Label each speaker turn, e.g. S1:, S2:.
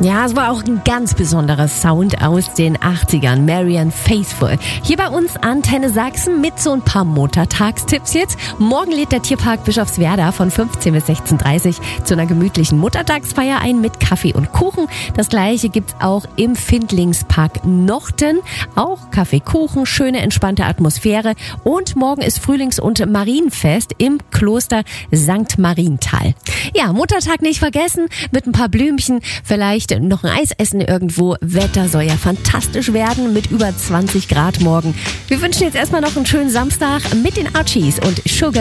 S1: Ja, es war auch ein ganz besonderer Sound aus den 80ern. Marianne Faithfull. Hier bei uns Antenne Sachsen mit so ein paar Muttertagstipps jetzt. Morgen lädt der Tierpark Bischofswerda von 15 bis 16:30 Uhr zu einer gemütlichen Muttertagsfeier ein mit Kaffee und Kuchen. Das gleiche gibt's auch im Findlingspark Nochten. Auch Kaffee, Kuchen, schöne entspannte Atmosphäre. Und morgen ist Frühlings- und Marienfest im Kloster St. Marienthal. Ja, Muttertag nicht vergessen, mit ein paar Blümchen, vielleicht noch ein Eis essen irgendwo. Wetter soll ja fantastisch werden mit über 20 Grad morgen. Wir wünschen jetzt erstmal noch einen schönen Samstag mit den Archies und Sugar.